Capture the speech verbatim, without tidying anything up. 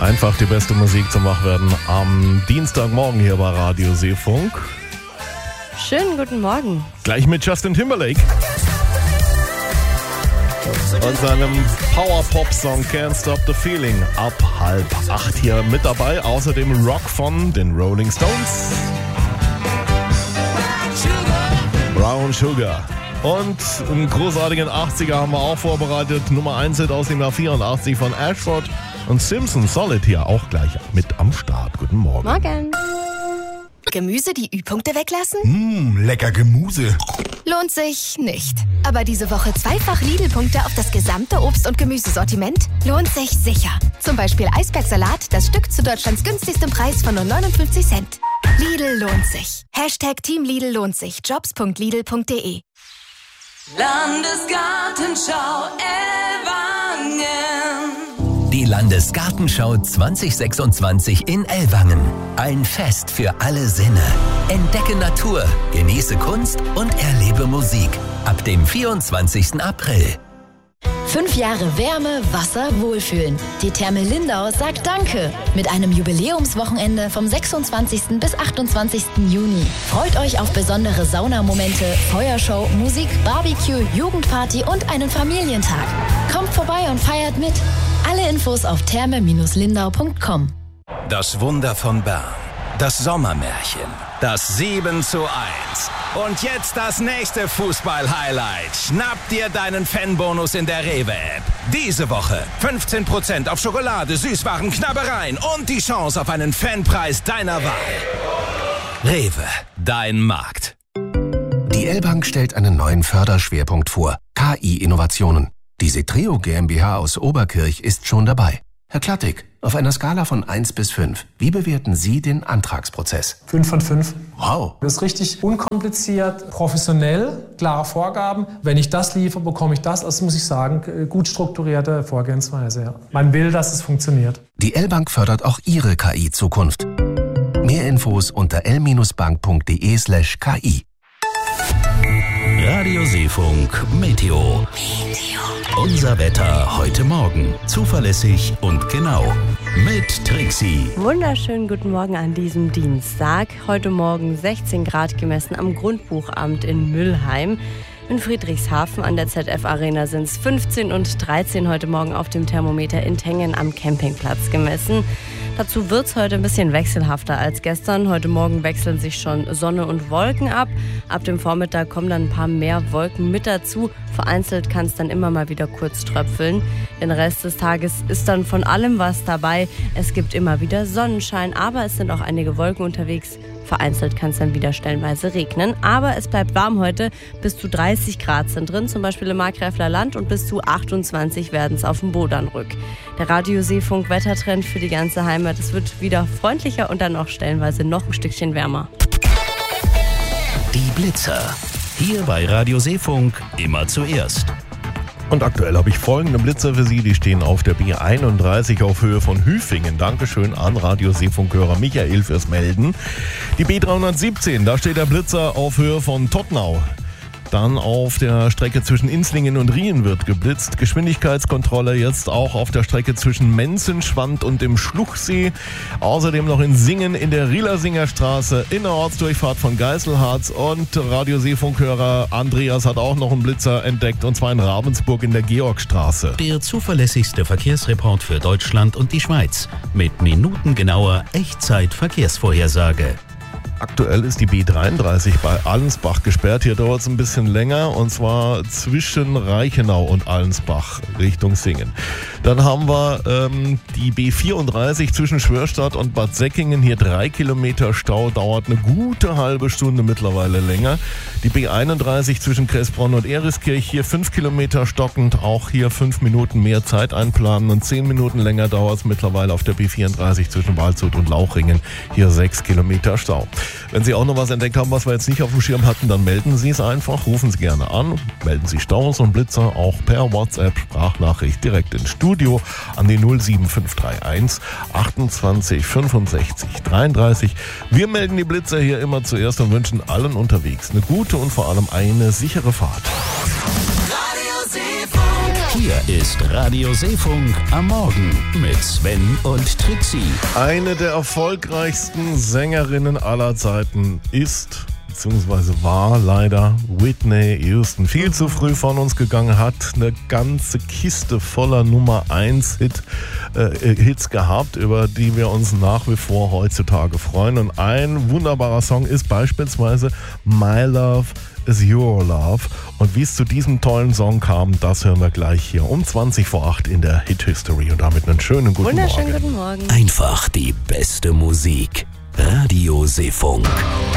Einfach die beste Musik zum Wachwerden am Dienstagmorgen hier bei Radio Seefunk. Schönen guten Morgen. Gleich mit Justin Timberlake und seinem Power-Pop-Song Can't Stop the Feeling ab halb acht hier mit dabei. Außerdem Rock von den Rolling Stones. Brown Sugar. Und einen großartigen achtziger haben wir auch vorbereitet. Nummer eins Hit aus dem Jahr vierundachtzig von Ashford und Simpson. Solid hier auch gleich mit am Start. Guten Morgen. Morgen. Gemüse die Ü-Punkte weglassen? Mmh, lecker Gemüse. Lohnt sich nicht. Aber diese Woche zweifach Lidl-Punkte auf das gesamte Obst- und Gemüsesortiment? Lohnt sich sicher. Zum Beispiel Eisbergsalat, das Stück zu Deutschlands günstigstem Preis von nur neunundfünfzig Cent. Lidl lohnt sich. Hashtag Team Lidl lohnt sich. Jobs punkt lidl punkt de. Landesgartenschau Ellwangen. Die Landesgartenschau zwanzig sechsundzwanzig in Ellwangen. Ein Fest für alle Sinne. Entdecke Natur, genieße Kunst und erlebe Musik. Ab dem vierundzwanzigsten April. Fünf Jahre Wärme, Wasser, Wohlfühlen. Die Therme Lindau sagt Danke. Mit einem Jubiläumswochenende vom sechsundzwanzigsten bis achtundzwanzigsten Juni. Freut euch auf besondere Saunamomente, Feuershow, Musik, Barbecue, Jugendparty und einen Familientag. Kommt vorbei und feiert mit. Alle Infos auf therme Bindestrich lindau punkt com. Das Wunder von Bern. Das Sommermärchen. Das sieben zu eins. Und jetzt das nächste Fußball-Highlight. Schnapp dir deinen Fanbonus in der Rewe-App. Diese Woche fünfzehn Prozent auf Schokolade, Süßwaren, Knabbereien und die Chance auf einen Fanpreis deiner Wahl. Rewe, dein Markt. Die L-Bank stellt einen neuen Förderschwerpunkt vor. K I-Innovationen. Die Setreo GmbH aus Oberkirch ist schon dabei. Herr Klattig, auf einer Skala von eins bis fünf, wie bewerten Sie den Antragsprozess? fünf von fünf. Wow. Das ist richtig unkompliziert, professionell, klare Vorgaben. Wenn ich das liefere, bekomme ich das. Also muss ich sagen, gut strukturierte Vorgehensweise. Ja. Man will, dass es funktioniert. Die L-Bank fördert auch Ihre K I-Zukunft. Mehr Infos unter l bank punkt de slash k i. Radio Seefunk Meteo. Unser Wetter heute Morgen. Zuverlässig und genau. Mit Trixie. Wunderschönen guten Morgen an diesem Dienstag. Heute Morgen sechzehn Grad gemessen am Grundbuchamt in Müllheim. In Friedrichshafen an der Z F Arena sind es fünfzehn und dreizehn heute Morgen auf dem Thermometer in Tengen am Campingplatz gemessen. Dazu wird es heute ein bisschen wechselhafter als gestern. Heute Morgen wechseln sich schon Sonne und Wolken ab. Ab dem Vormittag kommen dann ein paar mehr Wolken mit dazu. Vereinzelt kann es dann immer mal wieder kurz tröpfeln. Den Rest des Tages ist dann von allem was dabei. Es gibt immer wieder Sonnenschein, aber es sind auch einige Wolken unterwegs. Vereinzelt kann es dann wieder stellenweise regnen. Aber es bleibt warm heute. Bis zu dreißig Grad sind drin, zum Beispiel im Markgräfler Land. Und bis zu achtundzwanzig werden es auf dem Bodernrück. Der Radio Seefunk Wettertrend für die ganze Heimat. Es wird wieder freundlicher und dann auch stellenweise noch ein Stückchen wärmer. Die Blitzer. Hier bei Radio Seefunk immer zuerst. Und aktuell habe ich folgende Blitzer für Sie, die stehen auf der B einunddreißig auf Höhe von Hüfingen. Dankeschön an Radio Seefunkhörer Michael fürs Melden. Die B dreihundertsiebzehn, da steht der Blitzer auf Höhe von Todtnau. Dann auf der Strecke zwischen Inslingen und Rien wird geblitzt. Geschwindigkeitskontrolle jetzt auch auf der Strecke zwischen Menzenschwand und dem Schluchsee. Außerdem noch in Singen in der Rielersinger Straße, in der Ortsdurchfahrt von Geißelharz. Und Radio Seefunkhörer Andreas hat auch noch einen Blitzer entdeckt, und zwar in Ravensburg in der Georgstraße. Der zuverlässigste Verkehrsreport für Deutschland und die Schweiz. Mit minutengenauer Echtzeit-Verkehrsvorhersage. Aktuell ist die B dreiunddreißig bei Allensbach gesperrt. Hier dauert es ein bisschen länger, und zwar zwischen Reichenau und Allensbach Richtung Singen. Dann haben wir ähm, die B vierunddreißig zwischen Schwörstadt und Bad Säckingen. Hier drei Kilometer Stau, dauert eine gute halbe Stunde mittlerweile länger. Die B einunddreißig zwischen Kressbronn und Eriskirch, hier fünf Kilometer stockend. Auch hier fünf Minuten mehr Zeit einplanen, und zehn Minuten länger dauert es mittlerweile auf der B vierunddreißig zwischen Waldshut und Lauchringen. Hier sechs Kilometer Stau. Wenn Sie auch noch was entdeckt haben, was wir jetzt nicht auf dem Schirm hatten, dann melden Sie es einfach, rufen Sie gerne an, melden Sie Staus und Blitzer auch per WhatsApp, Sprachnachricht direkt ins Studio an die null sieben fünf drei eins achtundzwanzig fünfundsechzig dreiunddreißig. Wir melden die Blitzer hier immer zuerst und wünschen allen unterwegs eine gute und vor allem eine sichere Fahrt. Radio Seefunk. Hier ist Radio Seefunk am Morgen mit Sven und Trixie. Eine der erfolgreichsten Sängerinnen aller Zeiten ist, beziehungsweise war leider Whitney Houston. Viel zu früh von uns gegangen, hat eine ganze Kiste voller Nummer eins Hit, äh, Hits gehabt, über die wir uns nach wie vor heutzutage freuen. Und ein wunderbarer Song ist beispielsweise My Love is Your Love. Und wie es zu diesem tollen Song kam, das hören wir gleich hier um zwanzig vor acht in der Hit History. Und damit einen schönen guten Wunderschönen Morgen. Guten Morgen. Einfach die beste Musik. Radio Seefunk.